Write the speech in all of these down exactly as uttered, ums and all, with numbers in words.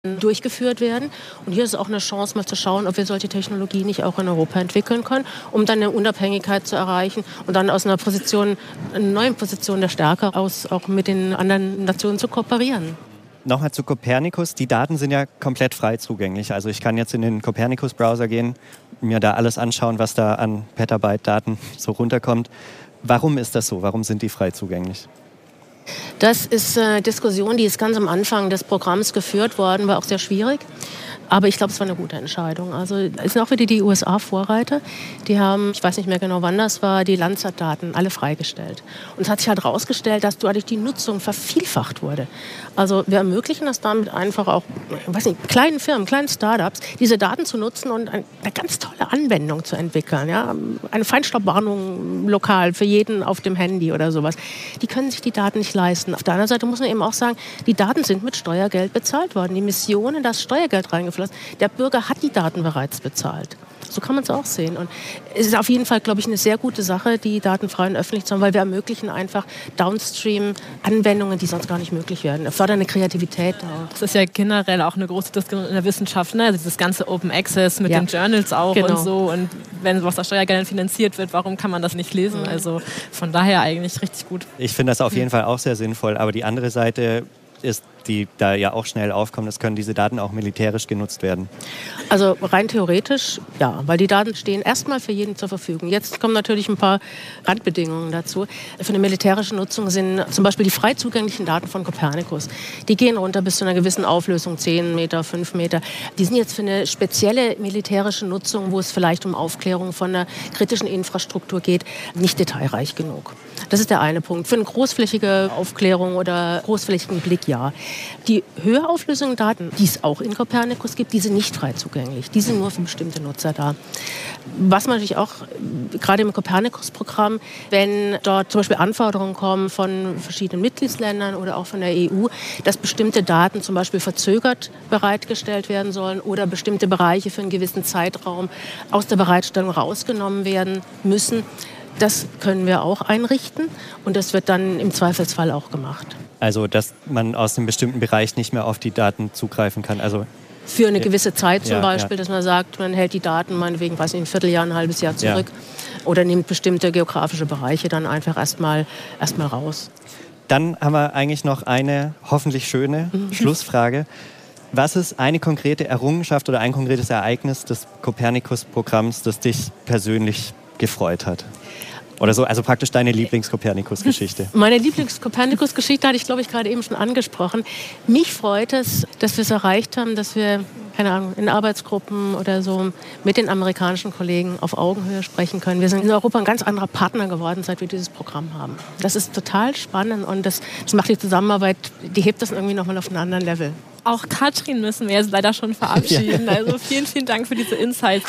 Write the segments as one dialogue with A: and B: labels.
A: durchgeführt werden. Und hier ist auch eine Chance, mal zu schauen, ob wir solche Technologie nicht auch in Europa entwickeln können, um dann eine Unabhängigkeit zu erreichen und dann aus einer Position, einer neuen Position der Stärke aus auch mit den anderen Nationen zu kooperieren.
B: Nochmal zu Copernicus. Die Daten sind ja komplett frei zugänglich. Also ich kann jetzt in den Copernicus-Browser gehen, mir da alles anschauen, was da an Petabyte-Daten so runterkommt. Warum ist das so? Warum sind die frei zugänglich?
A: Das ist eine Diskussion, die ist ganz am Anfang des Programms geführt worden, war auch sehr schwierig. Aber ich glaube, es war eine gute Entscheidung. Also es sind auch wieder die U S A-Vorreiter. Die haben, ich weiß nicht mehr genau, wann das war, die Landsat-Daten alle freigestellt. Und es hat sich halt herausgestellt, dass dadurch die Nutzung vervielfacht wurde. Also wir ermöglichen das damit einfach auch, ich weiß nicht, kleinen Firmen, kleinen Startups, diese Daten zu nutzen und eine ganz tolle Anwendung zu entwickeln. Ja? Eine Feinstaubwarnung lokal für jeden auf dem Handy oder sowas. Die können sich die Daten nicht leisten. Auf der anderen Seite muss man eben auch sagen, die Daten sind mit Steuergeld bezahlt worden. Die Missionen, das Steuergeld reingeflossen. Der Bürger hat die Daten bereits bezahlt. So kann man es auch sehen. Und es ist auf jeden Fall, glaube ich, eine sehr gute Sache, die Daten frei und öffentlich zu haben, weil wir ermöglichen einfach Downstream-Anwendungen, die sonst gar nicht möglich wären. Wir fördern eine Kreativität.
C: Das ist ja generell auch eine große Diskussion in der Wissenschaft, ne? Also dieses ganze Open Access mit
A: ja.
C: den Journals auch
A: genau.
C: und so. Und wenn was aus Steuergeldern finanziert wird, warum kann man das nicht lesen? Also von daher eigentlich richtig gut.
B: Ich finde das auf jeden Fall auch sehr sinnvoll. Aber die andere Seite ist, die da ja auch schnell aufkommt, es können diese Daten auch militärisch genutzt werden.
A: Also rein theoretisch, ja, weil die Daten stehen erstmal für jeden zur Verfügung. Jetzt kommen natürlich ein paar Randbedingungen dazu. Für eine militärische Nutzung sind zum Beispiel die frei zugänglichen Daten von Copernicus. Die gehen runter bis zu einer gewissen Auflösung, zehn Meter, fünf Meter. Die sind jetzt für eine spezielle militärische Nutzung, wo es vielleicht um Aufklärung von einer kritischen Infrastruktur geht, nicht detailreich genug. Das ist der eine Punkt. Für eine großflächige Aufklärung oder großflächigen Blick, ja. Die höher auflösenden Daten, die es auch in Copernicus gibt, die sind nicht frei zugänglich. Die sind nur für bestimmte Nutzer da. Was man natürlich auch, gerade im Copernicus-Programm, wenn dort zum Beispiel Anforderungen kommen von verschiedenen Mitgliedsländern oder auch von der E U, dass bestimmte Daten zum Beispiel verzögert bereitgestellt werden sollen oder bestimmte Bereiche für einen gewissen Zeitraum aus der Bereitstellung rausgenommen werden müssen, das können wir auch einrichten und das wird dann im Zweifelsfall auch gemacht.
B: Also, dass man aus einem bestimmten Bereich nicht mehr auf die Daten zugreifen kann. Also
A: für eine gewisse Zeit zum
B: ja,
A: Beispiel,
B: ja.
A: dass man sagt, man hält die Daten meinetwegen, weiß nicht, ein Vierteljahr, ein halbes Jahr zurück ja. oder nimmt bestimmte geografische Bereiche dann einfach erstmal erstmal raus.
B: Dann haben wir eigentlich noch eine hoffentlich schöne mhm. Schlussfrage. Was ist eine konkrete Errungenschaft oder ein konkretes Ereignis des Copernicus-Programms, das dich persönlich gefreut hat? Oder so, also praktisch deine Lieblings-Copernicus-Geschichte.
A: Meine Lieblings-Copernicus-Geschichte hatte ich, glaube ich, gerade eben schon angesprochen. Mich freut es, dass wir es erreicht haben, dass wir, keine Ahnung, in Arbeitsgruppen oder so mit den amerikanischen Kollegen auf Augenhöhe sprechen können. Wir sind in Europa ein ganz anderer Partner geworden, seit wir dieses Programm haben. Das ist total spannend und das, das macht die Zusammenarbeit, die hebt das irgendwie nochmal auf einen anderen Level.
C: Auch Katrin müssen wir jetzt leider schon verabschieden. Ja. Also vielen, vielen Dank für diese Insights.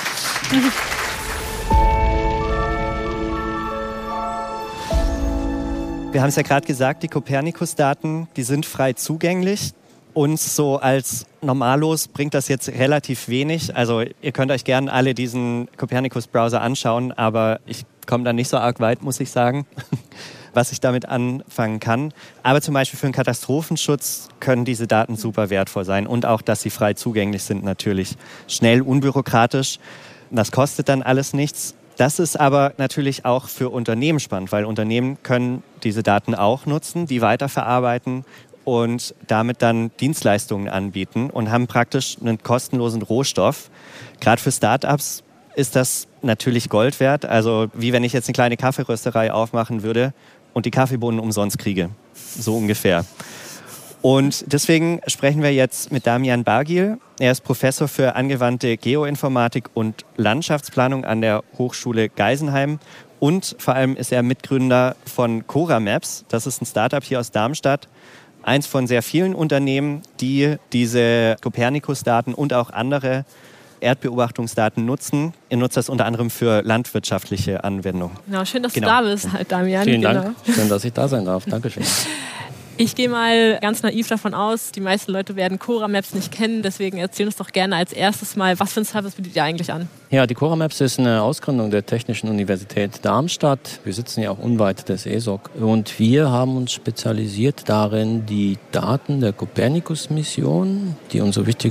B: Wir haben es ja gerade gesagt, die Copernicus-Daten, die sind frei zugänglich. Uns so als Normalos bringt das jetzt relativ wenig. Also ihr könnt euch gerne alle diesen Copernicus-Browser anschauen, aber ich komme da nicht so arg weit, muss ich sagen, was ich damit anfangen kann. Aber zum Beispiel für den Katastrophenschutz können diese Daten super wertvoll sein und auch, dass sie frei zugänglich sind natürlich. Schnell, unbürokratisch. Das kostet dann alles nichts. Das ist aber natürlich auch für Unternehmen spannend, weil Unternehmen können diese Daten auch nutzen, die weiterverarbeiten und damit dann Dienstleistungen anbieten und haben praktisch einen kostenlosen Rohstoff. Gerade für Startups ist das natürlich Gold wert. Also wie wenn ich jetzt eine kleine Kaffeerösterei aufmachen würde und die Kaffeebohnen umsonst kriege. So ungefähr. Und deswegen sprechen wir jetzt mit Damian Bargil. Er ist Professor für angewandte Geoinformatik und Landschaftsplanung an der Hochschule Geisenheim. Und vor allem ist er Mitgründer von Cora Maps. Das ist ein Startup hier aus Darmstadt. Eins von sehr vielen Unternehmen, die diese Copernicus-Daten und auch andere Erdbeobachtungsdaten nutzen. Ihr nutzt das unter anderem für landwirtschaftliche Anwendungen.
C: Genau, schön, dass
B: genau.
C: du da bist, Damian.
D: Vielen
C: genau.
D: Dank. Schön, dass ich da sein darf. Dankeschön.
C: Ich gehe mal ganz naiv davon aus, die meisten Leute werden Cora Maps nicht kennen, deswegen erzähl uns doch gerne als erstes mal, was für ein Service bietet ihr eigentlich an?
D: Ja, die Cora Maps ist eine Ausgründung der Technischen Universität Darmstadt. Wir sitzen ja auch unweit des E S O C. Und wir haben uns spezialisiert darin, die Daten der Copernicus-Mission, die unsere wichtigste